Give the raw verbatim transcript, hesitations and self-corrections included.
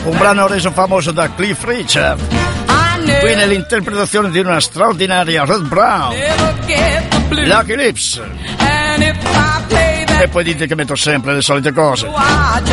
un brano reso famoso da Cliff Richard, qui nell'interpretazione di una straordinaria Ruth Brown, Lucky Lips. E poi dite che metto sempre le solite cose.